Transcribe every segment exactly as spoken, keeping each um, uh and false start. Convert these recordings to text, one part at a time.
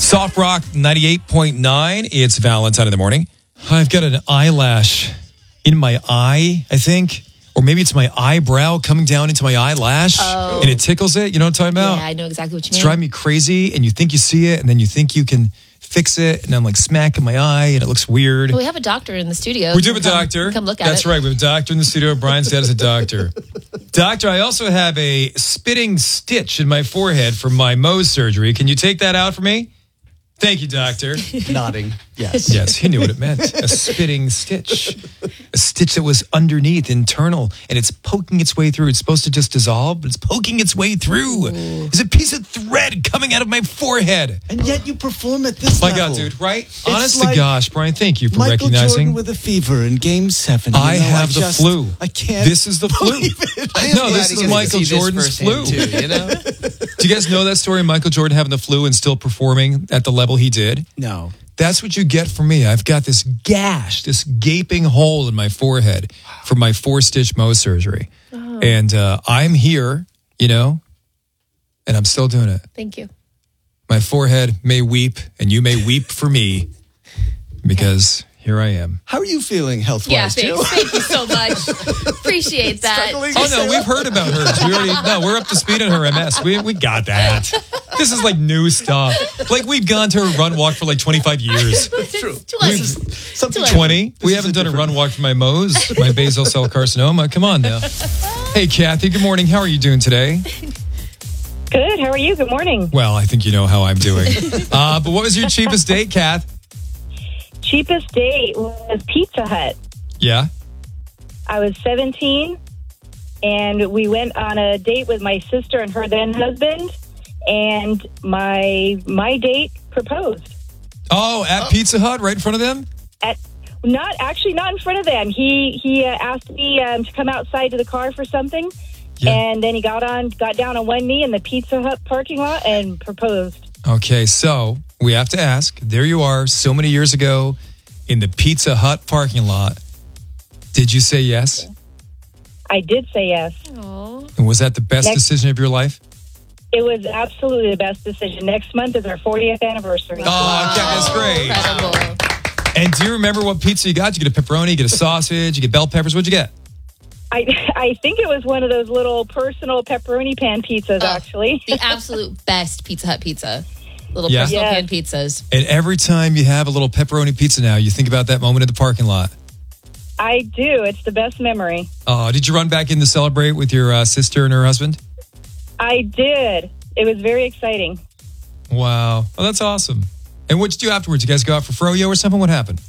Soft Rock ninety-eight point nine. It's Valentine in the morning. I've got an eyelash in my eye, I think. Or maybe it's my eyebrow coming down into my eyelash. Oh. And it tickles it. You know what I'm talking about? Yeah, I know exactly what you It's mean. driving me crazy. And you think you see it. And then you think you can fix it. And I'm like smacking my eye. And it looks weird. Well, we have a doctor in the studio. We do have a Come- doctor. Come look at That's it. right. We have a doctor in the studio. Brian's dad is a doctor. Doctor, I also have a spitting stitch in my forehead from my Mohs surgery. Can you take that out for me? Thank you, doctor. Nodding. Yes. Yes, he knew what it meant. A spitting stitch. A stitch that was underneath, internal, and it's poking its way through. It's supposed to just dissolve, but it's poking its way through. There's a piece of thread coming out of my forehead. And yet you perform at this My level. God, dude, right? It's Honest like to gosh, Brian, thank you for Michael recognizing. Jordan with a fever in Game Seven. You I know, have I the just, flu. I can't. This is the flu. believe it. I am No, glad this to is get to Michael see this Jordan's flu. firsthand, Too, you know? Do you guys know that story? Michael Jordan having the flu and still performing at the level he did? No. That's what you get from me. I've got this gash, this gaping hole in my forehead from my four-stitch Mohs surgery. Oh. And uh, I'm here, you know, and I'm still doing it. Thank you. My forehead may weep, and you may weep for me, because here I am. How are you feeling health-wise, Yeah, Jill? thanks. Thank you so much. Appreciate that. Struggling? Oh, no, we've heard about hers. We already, no, we're up to speed on her M S. We, we got that. This is like new stuff. Like we've gone to a run walk for like twenty-five years. True. To us, We've- Something twenty. We is haven't a done a different- run walk for my Mohs, my basal cell carcinoma. Come on now. Hey, Kathy, good morning. How are you doing today? Good. How are you? Good morning. Well, I think you know how I'm doing. Uh, but what was your cheapest date, Kath? Cheapest date was Pizza Hut. Yeah? I was seventeen, and we went on a date with my sister and her then husband, and my my date proposed. Oh, at Pizza Hut, right in front of them? At not actually not in front of them. He he uh, asked me um, to come outside to the car for something, Yeah. and then he got on got down on one knee in the Pizza Hut parking lot and proposed. Okay, so we have to ask. There you are, so many years ago in the Pizza Hut parking lot. Did you say yes? I did say yes. Aw. And was that the best Next- decision of your life? It was absolutely the best decision. Next month is our fortieth anniversary. Oh, Kath, that's great. Incredible. And do you remember what pizza you got? You get a pepperoni, you get a sausage, you get bell peppers. What'd you get? I I think it was one of those little personal pepperoni pan pizzas, Oh. actually. The absolute best Pizza Hut pizza. Little Yeah. personal Yeah. pan pizzas. And every time you have a little pepperoni pizza now, you think about that moment in the parking lot. I do. It's the best memory. Oh, did you run back in to celebrate with your uh, sister and her husband? I did. It was very exciting. Wow. Oh, that's awesome. And what'd you do afterwards? You guys go out for froyo or something? What happened?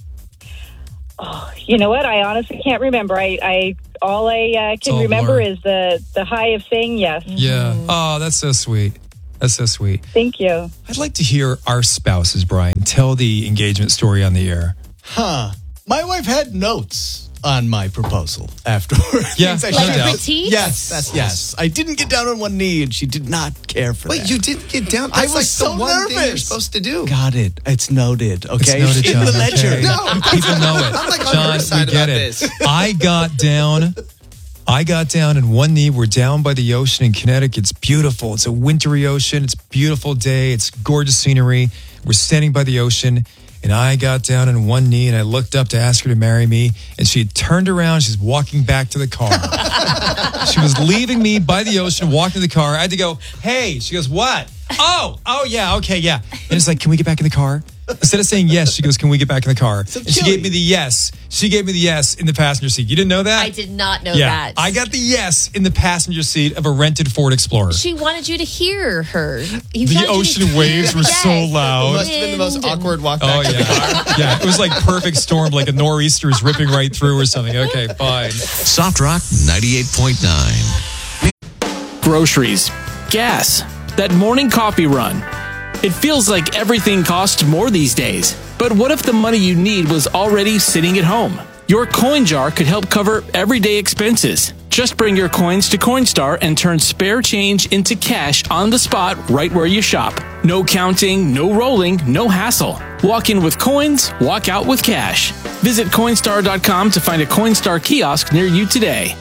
You know what? I honestly can't remember. I, I all I uh, all can remember blur. is the, the high of saying yes. Yeah. Oh, that's so sweet. That's so sweet. Thank you. I'd like to hear our spouses, Brian, tell the engagement story on the air. Huh. My wife had notes on my proposal afterwards. Yeah, Things I no should doubt. have- Critiques? Yes, that's yes. I didn't get down on one knee, and she did not care for Wait, that. you didn't get down? I That's was like so the one thing you're nervous. supposed to do. Got it. It's noted. It's Okay, noted, in John, the ledger. okay? No. People know it. I'm like on John, your side we get about it. this. I got down. I got down in one knee. We're down by the ocean in Connecticut. It's beautiful. It's a wintry ocean. It's a beautiful day. It's gorgeous scenery. We're standing by the ocean. And I got down on one knee and I looked up to ask her to marry me. And she had turned around. She's walking back to the car. She was leaving me by the ocean, walking to the car. I had to go, hey. She goes, what? Oh, oh, yeah, okay, yeah. And it's like, can we get back in the car? Instead of saying yes, she goes, can we get back in the car? So and she chilly. gave me the yes. She gave me the yes in the passenger seat. You didn't know that? I did not know Yeah, that. I got the yes in the passenger seat of a rented Ford Explorer. She wanted you to hear her. He The wanted you to ocean hear- waves were so Yes. loud. It must have been the most Wind. awkward walk Oh, back to the car. yeah. Yeah, it was like perfect storm, like a nor'easter is ripping right through or something. Okay, fine. Soft Rock ninety-eight point nine. Groceries, gas, that morning coffee run. It feels like everything costs more these days. But what if the money you need was already sitting at home? Your coin jar could help cover everyday expenses. Just bring your coins to Coinstar and turn spare change into cash on the spot right where you shop. No counting, no rolling, no hassle. Walk in with coins, walk out with cash. Visit Coinstar dot com to find a Coinstar kiosk near you today.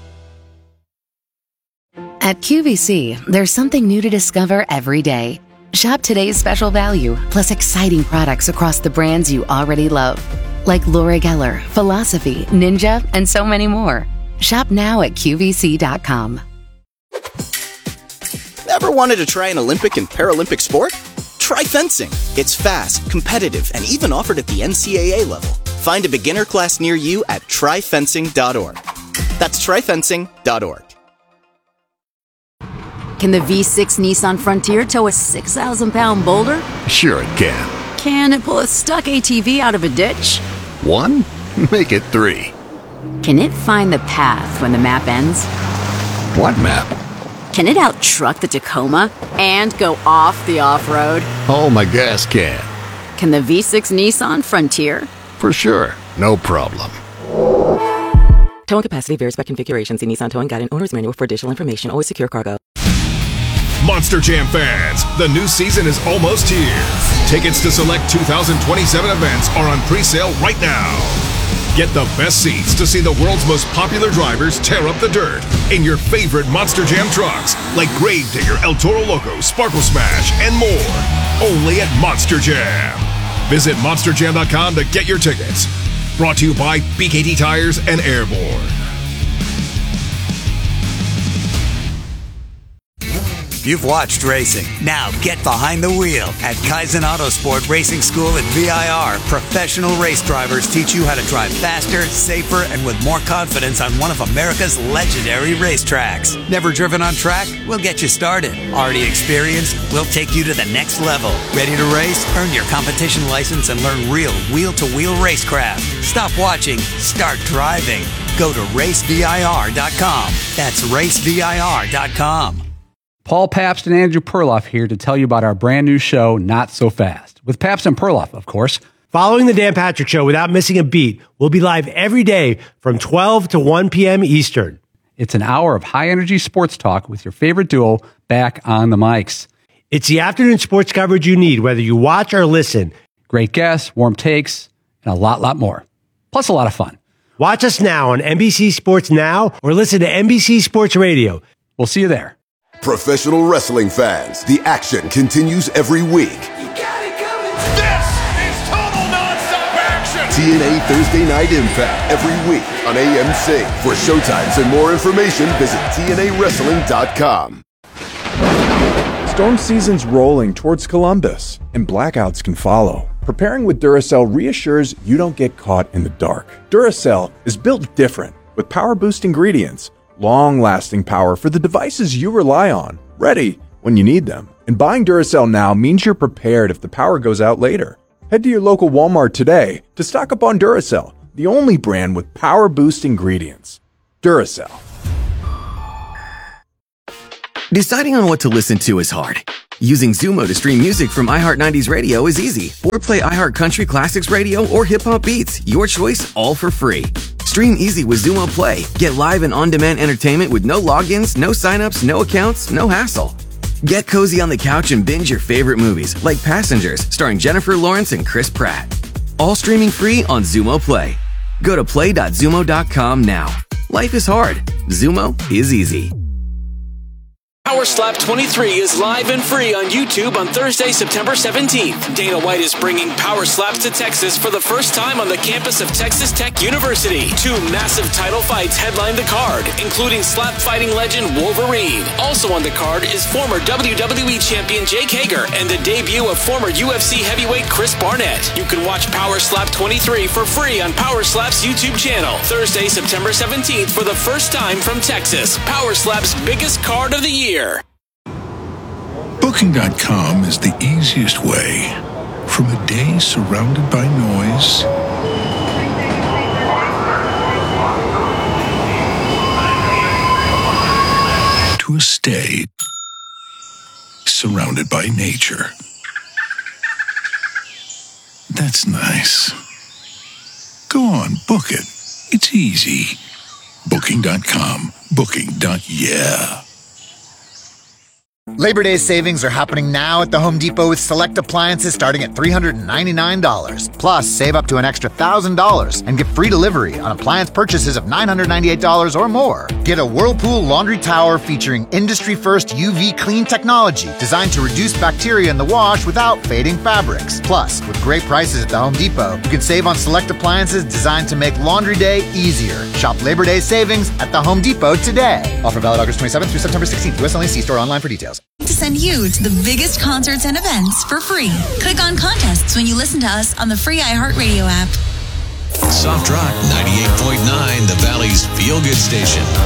At Q V C, there's something new to discover every day. Shop today's special value, plus exciting products across the brands you already love, like Laura Geller, Philosophy, Ninja, and so many more. Shop now at Q V C dot com. Ever wanted to try an Olympic and Paralympic sport? Try fencing. It's fast, competitive, and even offered at the N C A A level. Find a beginner class near you at try fencing dot org. That's try fencing dot org. Can the V six Nissan Frontier tow a six thousand pound boulder? Sure it can. Can it pull a stuck A T V out of a ditch? One? Make it three. Can it find the path when the map ends? What map? Can it out-truck the Tacoma and go off the off-road? Oh, my gas can. Can the V six Nissan Frontier? For sure. No problem. Towing capacity varies by configuration. See Nissan Towing Guide and Owner's Manual for additional information. Always secure cargo. Monster Jam fans, the new season is almost here. Tickets to select two thousand twenty-seven events are on pre-sale right now. Get the best seats to see the world's most popular drivers tear up the dirt in your favorite Monster Jam trucks, like Gravedigger, El Toro Loco, Sparkle Smash, and more. Only at Monster Jam. Visit monster jam dot com to get your tickets. Brought to you by B K T Tires and Airborne. You've watched racing. Now get behind the wheel at Kaizen Autosport Racing School at V I R. Professional race drivers teach you how to drive faster, safer, and with more confidence on one of America's legendary racetracks. Never driven on track? We'll get you started. Already experienced? We'll take you to the next level. Ready to race? Earn your competition license and learn real wheel-to-wheel racecraft. Stop watching. Start driving. Go to race V I R dot com. That's race V I R dot com. Paul Pabst and Andrew Perloff here to tell you about our brand new show, Not So Fast, with Pabst and Perloff, of course. Following the Dan Patrick Show without missing a beat, we'll be live every day from twelve to one p.m. Eastern. It's an hour of high-energy sports talk with your favorite duo back on the mics. It's the afternoon sports coverage you need, whether you watch or listen. Great guests, warm takes, and a lot, lot more. Plus a lot of fun. Watch us now on N B C Sports Now or listen to N B C Sports Radio. We'll see you there. Professional wrestling fans, the action continues every week. You got it coming. This is total nonstop action. T N A Thursday Night Impact every week on A M C. For showtimes and more information, visit T N A wrestling dot com. Storm season's rolling towards Columbus, and blackouts can follow. Preparing with Duracell reassures you don't get caught in the dark. Duracell is built different, with power-boost ingredients, long-lasting power for the devices you rely on, ready when you need them. And buying Duracell now means you're prepared if the power goes out later. Head to your local Walmart today to stock up on Duracell, the only brand with power-boost ingredients. Duracell. Deciding on what to listen to is hard. Using Zumo to stream music from iHeart nineties Radio is easy. Or play iHeart Country Classics Radio or Hip Hop Beats. Your choice, all for free. Stream easy with Zumo Play. Get live and on-demand entertainment with no logins, no signups, no accounts, no hassle. Get cozy on the couch and binge your favorite movies, like Passengers, starring Jennifer Lawrence and Chris Pratt. All streaming free on Zumo Play. Go to play dot zumo dot com now. Life is hard. Zumo is easy. Power Slap twenty-three is live and free on YouTube on Thursday, September seventeenth. Dana White is bringing Power Slaps to Texas for the first time on the campus of Texas Tech University. Two massive title fights headline the card, including slap fighting legend Wolverine. Also on the card is former W W E champion Jake Hager and the debut of former U F C heavyweight Chris Barnett. You can watch Power Slap twenty-three for free on Power Slap's YouTube channel. Thursday, September seventeenth for the first time from Texas. Power Slap's biggest card of the year. Booking dot com is the easiest way from a day surrounded by noise to a stay surrounded by nature. That's nice. Go on, book it. It's easy. Booking dot com. Booking. Yeah. Labor Day savings are happening now at the Home Depot with select appliances starting at three hundred ninety-nine dollars. Plus, save up to an extra one thousand dollars and get free delivery on appliance purchases of nine hundred ninety-eight dollars or more. Get a Whirlpool laundry tower featuring industry-first U V clean technology designed to reduce bacteria in the wash without fading fabrics. Plus, with great prices at the Home Depot, you can save on select appliances designed to make laundry day easier. Shop Labor Day savings at the Home Depot today. Offer valid August twenty-seventh through September sixteenth. U S only. See store online for details. To send you to the biggest concerts and events for free. Click on contests when you listen to us on the free iHeartRadio app. Soft Rock ninety-eight point nine, the Valley's feel-good station.